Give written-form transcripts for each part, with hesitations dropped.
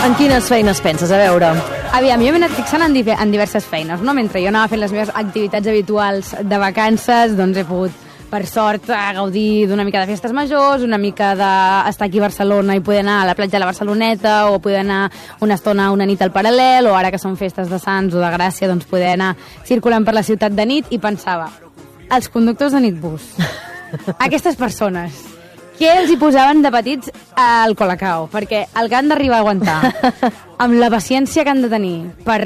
En quines feines penses? A veure... Aviam, jo m'he anat fixant en diverses feines, no? Mentre jo anava fent les meves activitats habituals de vacances, doncs he pogut, per sort, gaudir d'una mica de festes majors, una mica d'estar aquí a Barcelona i poder anar a la platja de la Barceloneta, o poder anar una estona, una nit al Paral·lel, o ara que són festes de Sants o de Gràcia, doncs poder anar circulant per la ciutat de nit, i pensava, els conductors de nitbus, aquestes persones, què els hi posaven de petits al Colacao? Perquè el que han d'arribar a aguantar, amb la paciència que han de tenir per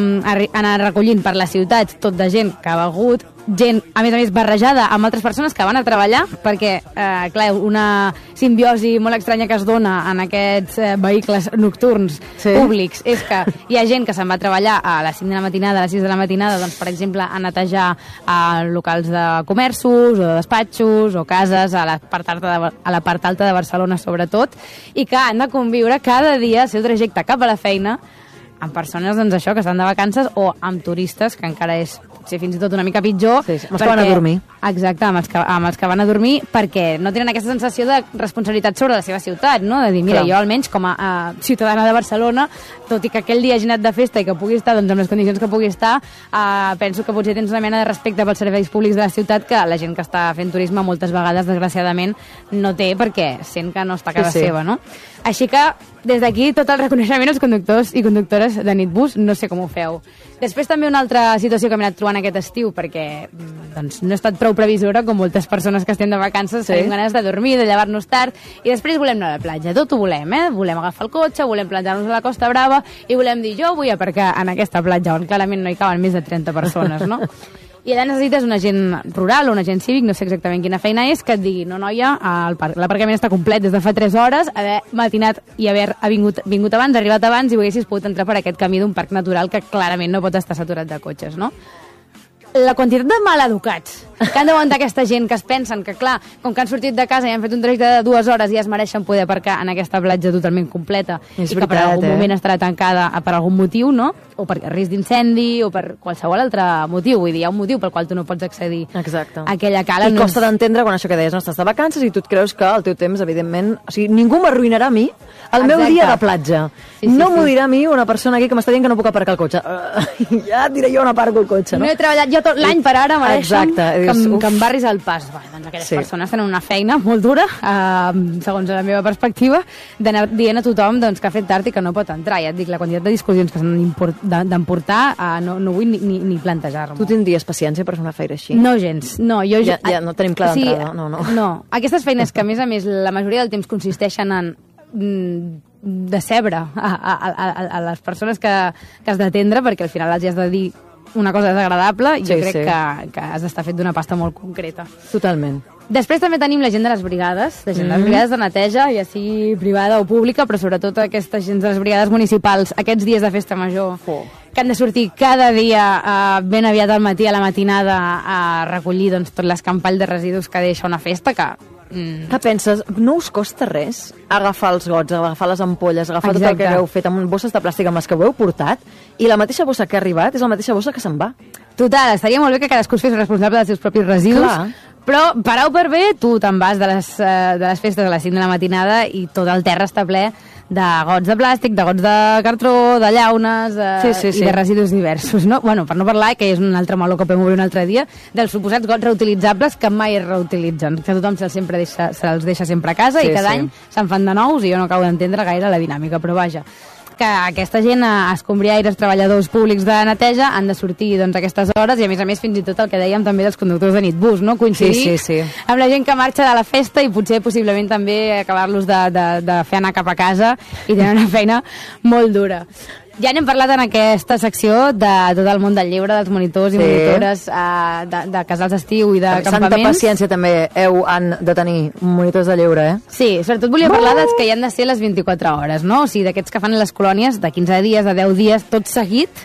anar recollint per la ciutat tot de gent que ha begut, gent, a més barrejada amb altres persones que van a treballar, perquè, clar, una simbiosi molt estranya que es dona en aquests vehicles nocturns públics és que hi ha gent que se'n va a treballar a les 5 de la matinada, a les 6 de la matinada, doncs, per exemple, a netejar locals de comerços o de despatxos o cases a la part alta de Barcelona, sobretot, i que han de conviure cada dia el seu trajecte cap a la feina amb persones, doncs, això, que estan de vacances, o amb turistes, que encara és potser fins i tot una mica pitjor. Sí, amb els que van a dormir. Exacte, amb els que van a dormir, perquè no tenen aquesta sensació de responsabilitat sobre la seva ciutat, no? De dir, mira, jo almenys com a ciutadana de Barcelona, tot i que aquell dia hagi anat de festa i que pugui estar, doncs, amb les condicions que pugui estar, penso que potser tens una mena de respecte pels serveis públics de la ciutat que la gent que està fent turisme moltes vegades, desgraciadament, no té, perquè sent que no està a casa seva, no? Així que, des d'aquí, tot el reconeixement als conductors i conductores de nitbus, no sé com ho feu. Després també una altra situació que m'he anat trobant aquest estiu, perquè doncs, no he estat prou previsora, com moltes persones que estem de vacances, tenim ganes de dormir, de llevar-nos tard, i després volem anar a la platja. Tot ho volem, Volem agafar el cotxe, volem plantar-nos a la Costa Brava, i volem dir, jo vull aparcar en aquesta platja, on clarament no hi caben més de 30 persones, no? I allà necessites un agent rural o un agent cívic, no sé exactament quina feina és, que et digui, no, noia, l'aparcament està complet des de fa 3 hores, haver matinat i haver vingut abans, arribat abans, i haguessis pogut entrar per aquest camí d'un parc natural que clarament no pot estar saturat de cotxes, no? La quantitat de maleducats que han d'aguantar aquesta gent, que es pensen que, clar, com que han sortit de casa i han fet un trajecte de 2 hores i ja es mereixen poder aparcar en aquesta platja totalment completa, i que per algun moment estarà tancada per algun motiu, no? O per risc d'incendi, o per qualsevol altre motiu. Vull dir, hi ha un motiu pel qual tu no pots accedir a aquella cala. I costa d'entendre quan això que deies, no, estàs de vacances i tu et creus que el teu temps, evidentment... O sigui, ningú m'arruïnarà a mi el meu dia de platja. No m'ho dirà a mi una persona aquí que m'està dient que no puc aparcar el cotxe. Ja et diré jo on aparco el cotxe, no? No he treballat jo tot l'any per ara, mereixen que em barris al pas. Doncs aquelles persones tenen una feina molt dura, segons la meva perspectiva, d'anar dient a tothom que ha fet tard i que no pot entrar. Ja et dic, la quantitat de discussions que s'han d'emportar no vull ni plantejar-me. Tu tindries paciència per fer una feina així? No, gens. No, ja no tenim clar d'entrada. No. Aquestes feines que, a més, la majoria del temps consisteixen en decebre a les persones que has d'atendre, perquè al final els has de dir una cosa desagradable, i jo crec que has d'estar fet d'una pasta molt concreta. Totalment. Després també tenim la gent de les brigades, de neteja, ja sigui privada o pública, però sobretot aquesta gent de les brigades municipals, aquests dies de festa major, que han de sortir cada dia ben aviat al matí, a la matinada, a recollir tot l'escampall de residus que deixa una festa, que... Què penses? No us costa res agafar els gots, agafar les ampolles, agafar tot el que heu fet amb bosses de plàstic amb les que ho heu portat, i la mateixa bossa que ha arribat és la mateixa bossa que se'n va? Total, estaria molt bé que cadascú es fes responsable dels seus propis residus, però per A o per B tu te'n vas de les festes a les 5 de la matinada i tot el terra està ple de gots de plàstic, de gots de cartró, de llaunes i de residus diversos, no? Bueno, per no parlar, que és un altre meló que podem obrir un altre dia, dels suposats gots reutilitzables que mai es reutilitzen, que tothom se'ls deixa sempre a casa i cada any se'n fan de nous, i jo no acabo d'entendre gaire la dinàmica, però vaja, que aquesta gent, escombriaires, treballadors públics de neteja, han de sortir a aquestes hores, i a més fins i tot el que dèiem també dels conductors de nitbus, no? Coincidir amb la gent que marxa de la festa i potser possiblement també acabar-los de fer anar cap a casa, i tenen una feina molt dura. Ja n'hem parlat en aquesta secció de tot el món del lleure, dels monitors i monitores de casals d'estiu i de campaments. Santa paciència també han de tenir monitors de lleure, Sí, sobretot volia parlar dels que hi han de ser les 24 hores, no? O sigui, d'aquests que fan les colònies de 15 dies, de 10 dies, tot seguit,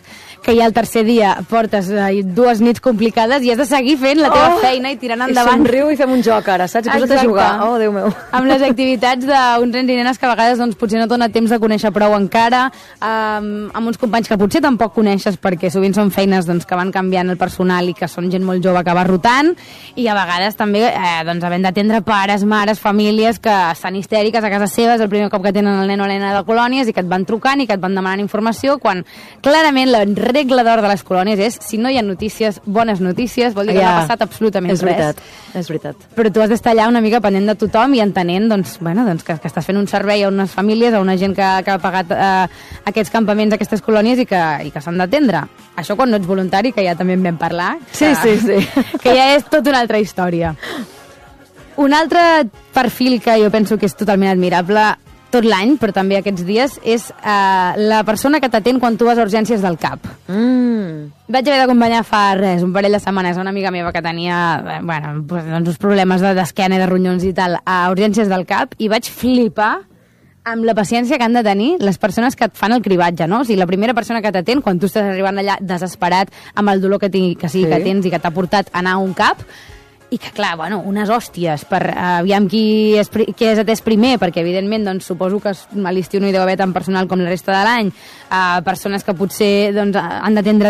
que ja el tercer dia portes 2 nits complicades i has de seguir fent la teva feina i tirant endavant. I somriu i fem un joc ara, saps? I posa't a jugar. Oh, Déu meu. Amb les activitats d'uns nens i nenes que a vegades doncs, potser no dona temps de conèixer prou encara, amb uns companys que potser tampoc coneixes perquè sovint són feines doncs, que van canviant el personal i que són gent molt jove que va rotant, i a vegades també doncs, havent d'atendre pares, mares, famílies que estan histèriques a casa seves el primer cop que tenen el nen o la nena de colònies i que et van trucant i que et van demanant informació, quan clarament la regla d'or de les colònies és si no hi ha notícies, bones notícies, vol dir que no ha passat absolutament res. És veritat. Però tu has d'estar allà una mica pendent de tothom i entenent doncs, que estàs fent un servei a unes famílies, a una gent que ha pagat aquests campaments, aquestes colònies i que s'han d'atendre. Això quan no ets voluntari, que ja també en vam parlar. Sí. Que ja és tota una altra història. Un altre perfil que jo penso que és totalment admirable tot l'any, però també aquests dies, és la persona que t'atén quan tu vas a urgències del CAP. Vaig haver d'acompanyar fa un parell de setmanes a una amiga meva que tenia doncs uns problemes d'esquena i de ronyons i tal a urgències del CAP i vaig flipar amb la paciència que han de tenir les persones que et fan el cribatge, no? O sigui, la primera persona que t'atén quan tu estàs arribant allà desesperat amb el dolor que tens i que t'ha portat a anar a un CAP, i que, clar, unes hòsties per aviam qui és atès primer, perquè, evidentment, doncs, suposo que a l'estiu no hi deu haver tant personal com la resta de l'any, persones que potser doncs, han d'atendre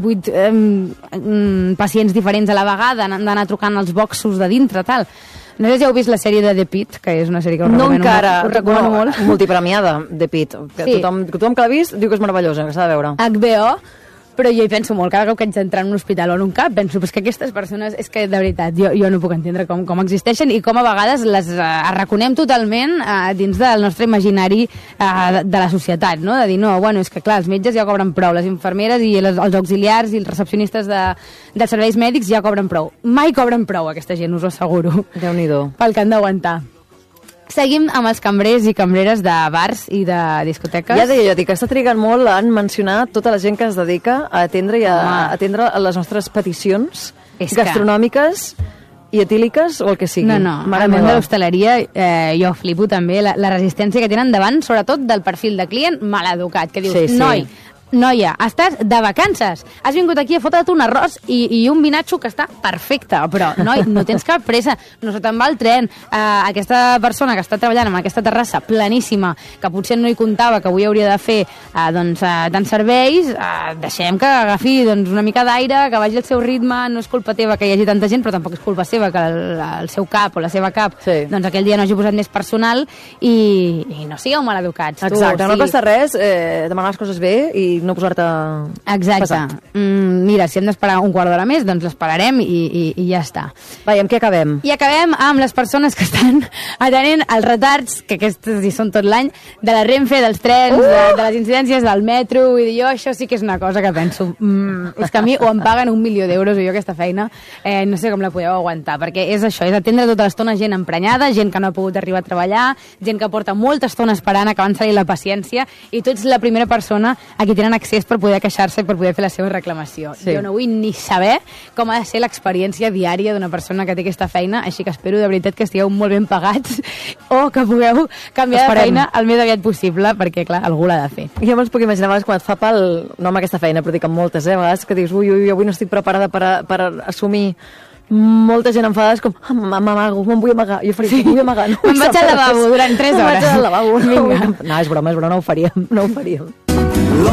8 pacients diferents a la vegada, han d'anar trucant als boxos de dintre, tal. No sé si heu vist la sèrie de The Pitt, que és una sèrie que us recomano molt. Multipremiada, The Pitt. Tothom que l'ha vist diu que és meravellosa, que s'ha de veure. HBO, però jo hi penso molt, cada cop que haig d'entrar en un hospital o en un CAP, penso que aquestes persones, és que de veritat, jo no puc entendre com existeixen i com a vegades les arraconem totalment dins del nostre imaginari de la societat, no? De dir, és que clar, els metges ja cobren prou, les infermeres i els auxiliars i els recepcionistes dels serveis mèdics ja cobren prou. Mai cobren prou aquesta gent, us ho asseguro. Déu-n'hi-do. Pel que han d'aguantar. Seguim amb els cambrers i cambreres de bars i de discoteques. Ja deia jo, que està trigant molt en mencionar tota la gent que es dedica a atendre atendre les nostres peticions gastronòmiques i etíliques o el que sigui. No, al món de l'hostaleria jo flipo també la resistència que tenen davant, sobretot del perfil de client maleducat, que dius, noia, estàs de vacances, has vingut aquí a fotre't un arròs i un vinatxo que està perfecte, però noi, no tens cap pressa, no se te'n va el tren, aquesta persona que està treballant en aquesta terrassa planíssima, que potser no hi comptava, que avui hauria de fer tants serveis, deixem que agafi una mica d'aire, que vagi al seu ritme, no és culpa teva que hi hagi tanta gent, però tampoc és culpa seva que el seu cap o la seva cap doncs aquell dia no hagi posat més personal i no sigueu maleducats. Exacte, no passa res, demanar les coses bé i no posar-te pesat. Mira, si hem d'esperar un quart d'hora més, doncs l'esperarem i ja està. Va, i amb què acabem? I acabem amb les persones que estan atenent els retards, que aquestes hi són tot l'any, de la Renfe, dels trens, de les incidències del metro, i jo això sí que és una cosa que penso. És que a mi o em paguen 1 milió d'euros o jo aquesta feina, no sé com la podeu aguantar, perquè és això, és atendre tota l'estona gent emprenyada, gent que no ha pogut arribar a treballar, gent que porta molta estona esperant, acabant-se-li la paciència, i tu ets la primera persona a qui tenen accés per poder queixar-se i per poder fer la seva reclamació. Jo no vull ni saber com ha de ser l'experiència diària d'una persona que té aquesta feina, així que espero de veritat que estigueu molt ben pagats o que pugueu canviar de feina el més aviat possible, perquè clar, algú l'ha de fer. Jo me'ls puc imaginar a vegades quan et fa pal, no amb aquesta feina, però dic amb moltes, a vegades que dius, ui, avui no estic preparada per assumir molta gent enfadada, és com, m'amago, me'n vull amagar. Jo faria, vull amagar. Me'n vaig al lavabo durant 3 hores. Me'n vaig al lavabo. No, és broma, no ho faríem.